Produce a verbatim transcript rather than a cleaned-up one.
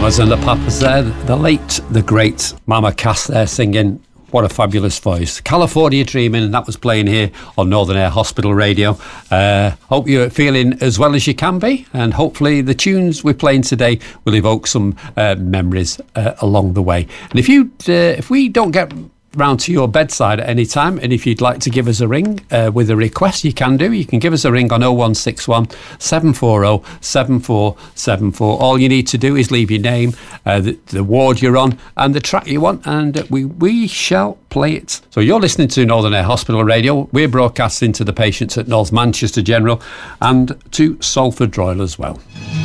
Mamas and the Papas there, the late, the great Mama Cass there singing. What a fabulous voice. California Dreaming, and that was playing here on Northern Air Hospital Radio. Uh, hope you're feeling as well as you can be, and hopefully the tunes we're playing today will evoke some uh, memories uh, along the way. And if you, uh, if we don't get round to your bedside at any time, and if you'd like to give us a ring uh, with a request, you can do. You can give us a ring on oh one six one, seven four oh, seven four seven four. All you need to do is leave your name, uh, the, the ward you're on, and the track you want, and we we shall play it. So you're listening to Northern Air Hospital Radio. We're broadcasting to the patients at North Manchester General and to Salford Royal as well.